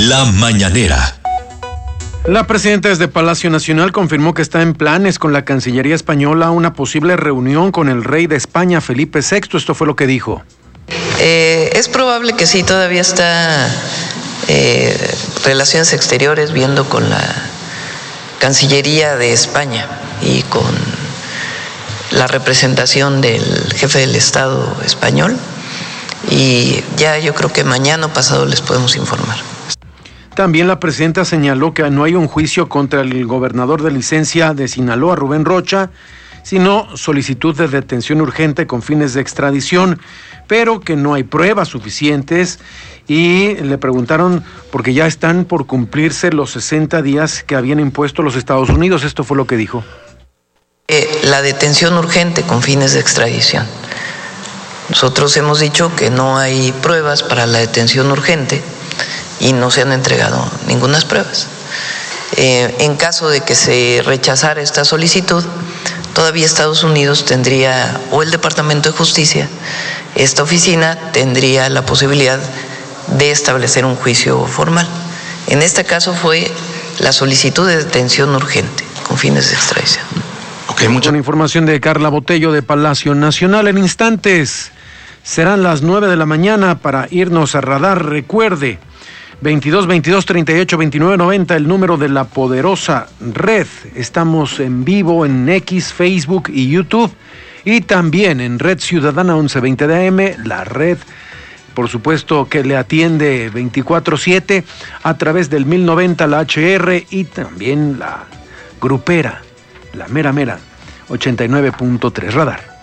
La mañanera. La presidenta desde Palacio Nacional confirmó que está en planes con la Cancillería española una posible reunión con el rey de España, Felipe VI. Esto fue lo que dijo. Es probable que sí, todavía está Relaciones Exteriores viendo con la Cancillería de España y con la representación del jefe del Estado español, y ya yo creo que mañana o pasado les podemos informar. También la presidenta señaló que no hay un juicio contra el gobernador de licencia de Sinaloa, Rubén Rocha, sino solicitud de detención urgente con fines de extradición, pero que no hay pruebas suficientes, y le preguntaron porque ya están por cumplirse los 60 días que habían impuesto los Estados Unidos. Esto fue lo que dijo. La detención urgente con fines de extradición. Nosotros hemos dicho que no hay pruebas para la detención urgente y no se han entregado ninguna pruebas. En caso de que se rechazara esta solicitud, todavía Estados Unidos tendría, o el Departamento de Justicia, esta oficina tendría la posibilidad de establecer un juicio formal. En este caso fue la solicitud de detención urgente con fines de extradición. Mucha información de Carla Botello de Palacio Nacional. En instantes serán las 9 de la mañana para irnos a Radar. Recuerde, 22 22 38 29 90, el número de la poderosa red. Estamos en vivo en X, Facebook y YouTube, y también en Red Ciudadana 1120 de AM, la red, por supuesto, que le atiende 24/7 a través del 1090, la HR, y también la grupera, la mera 89.3 Radar.